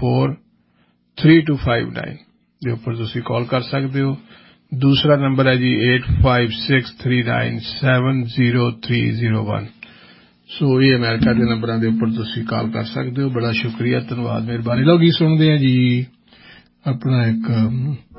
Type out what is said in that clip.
854259 ਦੇ ਉੱਪਰ ਤੁਸੀਂ ਕਾਲ ਕਰ ਸਕਦੇ ਹੋ। ਦੂਸਰਾ ਨੰਬਰ ਹੈ ਜੀ 8563970301। ਸੋ ਇਹ ਅਮਰੀਕਾ ਦੇ ਨੰਬਰਾਂ ਦੇ ਉੱਪਰ ਤੁਸੀਂ ਕਾਲ ਕਰ ਸਕਦੇ ਹੋ। ਬੜਾ ਸ਼ੁਕਰੀਆ, ਧੰਨਵਾਦ, ਮਿਹਰਬਾਨੀ। ਲਓ ਗੀਤ ਸੁਣਦੇ ਹਾਂ ਜੀ। ਆਪਣਾ ਇੱਕ